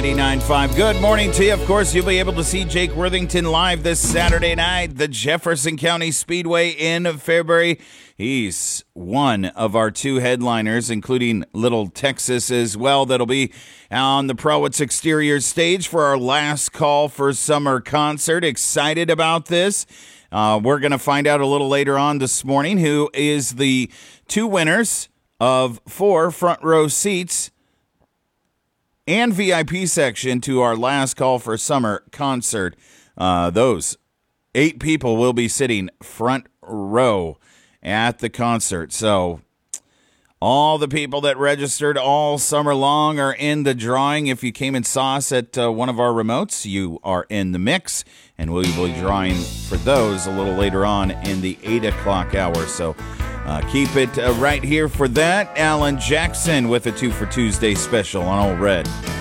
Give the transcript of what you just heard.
99.5. Good morning to you. Of course, you'll be able to see Jake Worthington live this Saturday night, the Jefferson County Speedway in Fairbury. He's one of our two headliners, including Little Texas as well. That'll be on the Prowitz Exterior stage for our last call for summer concert. Excited about this. We're going to find out a little later on this morning who is the two winners of 4 front row seats and VIP section to our last call for summer concert. Those 8 people will be sitting front row at the concert. So all the people that registered all summer long are in the drawing. If you came and saw us at one of our remotes, you are in the mix, and we'll be drawing for those a little later on in the 8 o'clock hour. So keep it right here for that. Alan Jackson with a 2 for Tuesday special on All Red.